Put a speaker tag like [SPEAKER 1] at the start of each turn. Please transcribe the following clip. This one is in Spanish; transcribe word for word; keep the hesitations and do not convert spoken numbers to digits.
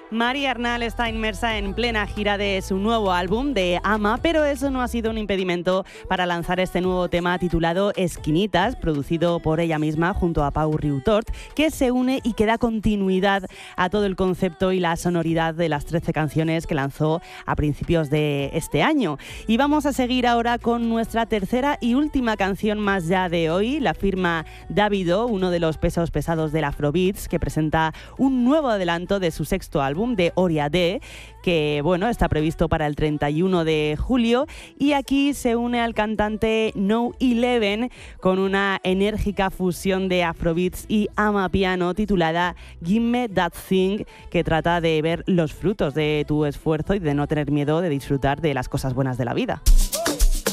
[SPEAKER 1] María Arnal está inmersa en plena gira de su nuevo álbum de Ama, pero eso no ha sido un impedimento para lanzar este nuevo tema titulado Esquinitas, producido por ella misma junto a Pau Riutort, que se une y que da continuidad a todo el concepto y la sonoridad de las trece canciones que lanzó a principios de este año. Y vamos a seguir ahora con nuestra tercera y última canción más ya de hoy. La firma Davido, uno de los pesos pesados del Afrobeats, que presenta un nuevo adelanto de su sexto álbum, de Oriade, que bueno, está previsto para el treinta y uno de julio, y aquí se une al cantante No Eleven con una enérgica fusión de Afrobeats y amapiano titulada Gimme That Thing, que trata de ver los frutos de tu esfuerzo y de no tener miedo de disfrutar de las cosas buenas de la vida.